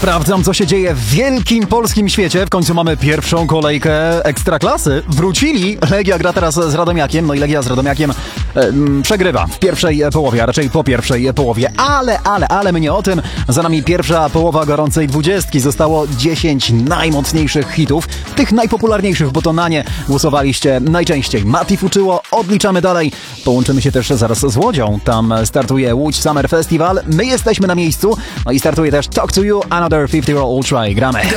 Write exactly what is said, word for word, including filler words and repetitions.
Sprawdzam, co się dzieje w wielkim polskim świecie. W końcu mamy pierwszą kolejkę Ekstraklasy. Wrócili. Legia gra teraz z Radomiakiem. No i Legia z Radomiakiem e, m, przegrywa w pierwszej połowie, a raczej po pierwszej połowie. Ale, ale, ale my nie o tym. Za nami pierwsza połowa gorącej dwudziestki. Zostało dziesięć najmocniejszych hitów. Tych najpopularniejszych, bo to na nie głosowaliście najczęściej. Mati Fuczyło. Odliczamy dalej. Połączymy się też zaraz z Łodzią. Tam startuje Łódź Summer Festival. My jesteśmy na miejscu. No i startuje też Talk to You, Another pięćdziesiąt Roll Ultra. Gramy.